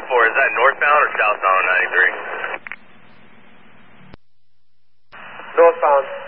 is that northbound or southbound on 93? Northbound.